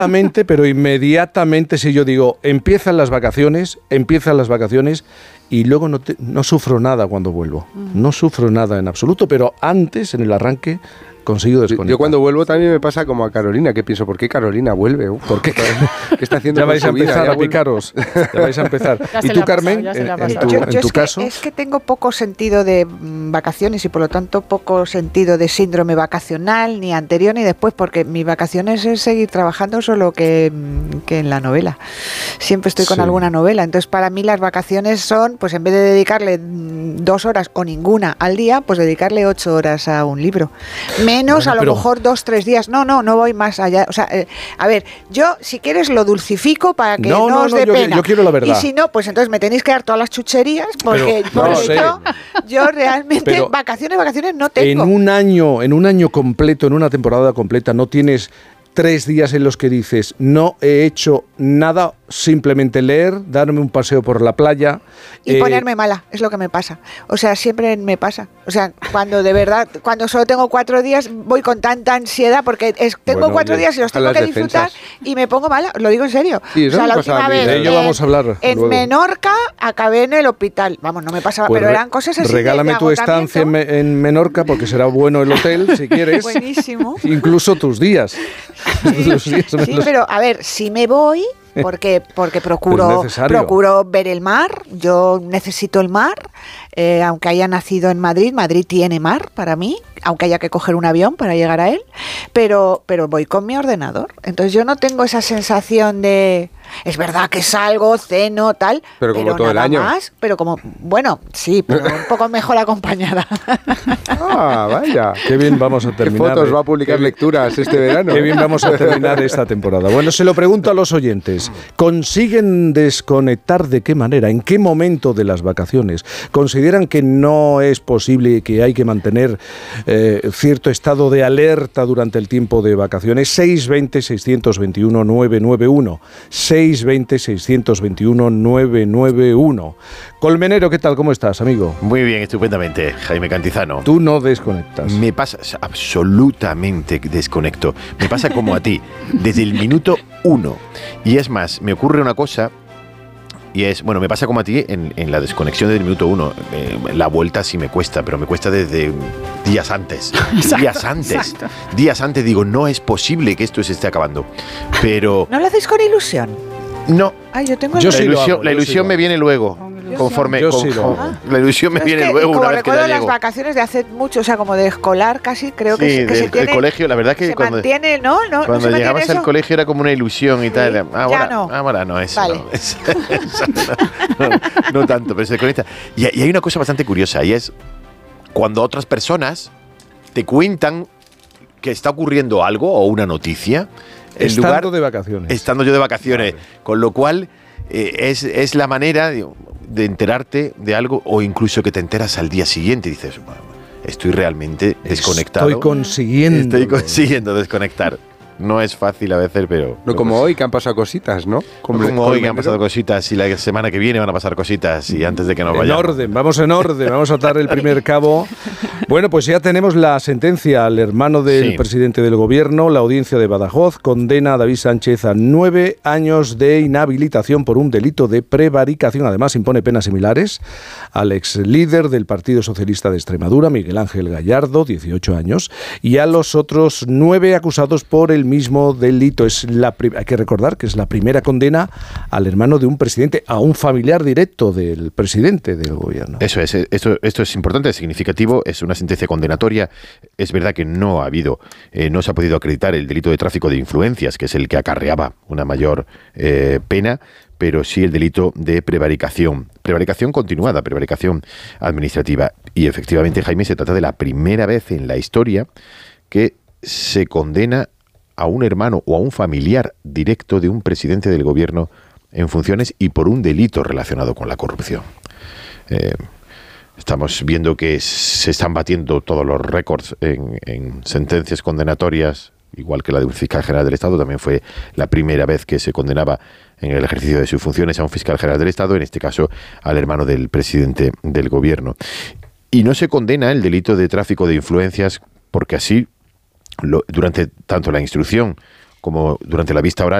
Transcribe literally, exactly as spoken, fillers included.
Inmediatamente, pero inmediatamente, si yo digo, empiezan las vacaciones, empiezan las vacaciones y luego no, te, no sufro nada cuando vuelvo. No sufro nada en absoluto, pero antes, en el arranque, consigo desconectar. Yo cuando vuelvo también me pasa como a Carolina, que pienso, ¿por qué Carolina vuelve? Uf, ¿Por qué? ¿Qué está haciendo? Ya vais a empezar vida? a picaros. Ya vais a empezar. ¿Y tú, Carmen, en, en tu, yo, en yo tu es caso? Que, es que tengo poco sentido de mm, vacaciones y por lo tanto poco sentido de síndrome vacacional, ni anterior ni después, porque mis vacaciones es seguir trabajando solo que, que en la novela. Siempre estoy con Sí. alguna novela. Entonces, para mí las vacaciones son, pues en vez de dedicarle mm, dos horas o ninguna al día, pues dedicarle ocho horas a un libro. Menos Bueno, a lo pero- mejor dos, tres días. No, no, no voy más allá. O sea, eh, a ver, yo si quieres lo dulcifico para que No, no, no, os no, dé yo- pena. yo quiero la verdad. Y si no, pues entonces me tenéis que dar todas las chucherías porque, Pero, porque no sé. yo, yo realmente Pero vacaciones, vacaciones no En tengo. un año, en un año completo, en una temporada completa, no tienes tres días en los que dices, no he hecho nada, simplemente leer, darme un paseo por la playa. Y eh, ponerme mala, es lo que me pasa. O sea, siempre me pasa. O sea, cuando de verdad, cuando solo tengo cuatro días, voy con tanta ansiedad porque es, tengo Bueno, cuatro oye, días y los baja tengo las que disfrutar defensas. y me pongo mala. Lo digo en serio. Sí, eso o sea, me la pasaba última a mí. vez De ello en- vamos a hablar En luego. Menorca acabé en el hospital. Vamos, no me pasaba, pues pero re- eran cosas así. de- Regálame de tu estancia en, agotamiento. Me- en Menorca porque será bueno el hotel, si quieres. Buenísimo. Incluso tus días. Los días me Sí, los- pero a ver, si me voy, porque porque Es procuro necesario. procuro ver el mar, yo necesito el mar, eh, aunque haya nacido en Madrid, Madrid tiene mar para mí, aunque haya que coger un avión para llegar a él, pero pero voy con mi ordenador, entonces yo no tengo esa sensación de, es verdad que salgo, ceno, tal, Pero como todo el nada año. más, pero como, bueno, sí, pero un poco mejor acompañada. Ah, vaya. Qué bien vamos a ¿Qué terminar. fotos eh. va a publicar lecturas este verano? Qué bien vamos a terminar esta temporada. Bueno, se lo pregunto a los oyentes. ¿Consiguen desconectar de qué manera? ¿En qué momento de las vacaciones? ¿Consideran que no es posible y que hay que mantener eh, cierto estado de alerta durante el tiempo de vacaciones? seis veinte, seiscientos veintiuno, novecientos noventa y uno. seis veinte, seiscientos veintiuno, novecientos noventa y uno. Colmenero, ¿qué tal? ¿Cómo estás, amigo? Muy bien, estupendamente, Jaime Cantizano. Tú no desconectas. Me pasa absolutamente desconecto. Me pasa como a ti, desde el minuto uno. Y es más, me ocurre una cosa, y es, bueno, me pasa como a ti en, en la desconexión del minuto uno. Eh, la vuelta sí me cuesta, pero me cuesta desde días antes. días antes. exacto. Días antes digo, no es posible que esto se esté acabando. Pero ¿No lo hacéis con ilusión? no. Ay, yo tengo Yo La sí lo ilusión, hago, la yo sí ilusión lo me hago. viene luego. ilusión. Conforme, Yo sí lo con- hago. La ilusión me Es viene que, luego como una vez que recuerdo ya las llego. vacaciones de hace mucho, o sea, como de escolar casi, creo que, Sí, se- que del- se tiene... del colegio, la verdad que se cuando- mantiene, ¿no? no no Cuando se llegabas mantiene al eso. colegio era como una ilusión y Sí, tal. ya Ahora no. ahora no, eso Vale. no. Es- eso no, no, no tanto, pero se conecta. Y, y hay una cosa bastante curiosa, y es cuando otras personas te cuentan que está ocurriendo algo o una noticia, en Estando lugar, de vacaciones. estando yo de vacaciones, con lo cual eh, es, es la manera de, de enterarte de algo o incluso que te enteras al día siguiente y dices, bueno, estoy realmente desconectado. Estoy consiguiendo. Estoy consiguiendo desconectar. No es fácil a veces, pero... No como hoy, que han pasado cositas, ¿no? No como hoy que han Colmenero. pasado cositas y la semana que viene van a pasar cositas y antes de que nos En vayamos. orden, vamos en orden, vamos a atar el primer cabo. Bueno, pues ya tenemos la sentencia al hermano del Sí. presidente del gobierno. La audiencia de Badajoz condena a David Sánchez a nueve años de inhabilitación por un delito de prevaricación. Además, impone penas similares al ex líder del Partido Socialista de Extremadura, Miguel Ángel Gallardo, dieciocho años, y a los otros nueve acusados por el mismo delito. Es la pri- hay que recordar que es la primera condena al hermano de un presidente, a un familiar directo del presidente del gobierno. Eso es, esto, esto es importante, es significativo, es una sentencia condenatoria. Es verdad que no ha habido, eh, no se ha podido acreditar el delito de tráfico de influencias, que es el que acarreaba una mayor eh, pena, pero sí el delito de prevaricación. Prevaricación continuada, prevaricación administrativa. Y efectivamente, Jaime, se trata de la primera vez en la historia que se condena a un hermano o a un familiar directo de un presidente del gobierno en funciones y por un delito relacionado con la corrupción. Eh, estamos viendo que se están batiendo todos los récords en, en sentencias condenatorias, igual que la de un fiscal general del Estado. También fue la primera vez que se condenaba en el ejercicio de sus funciones a un fiscal general del Estado, en este caso al hermano del presidente del gobierno. Y no se condena el delito de tráfico de influencias porque así, Lo, durante tanto la instrucción como durante la vista oral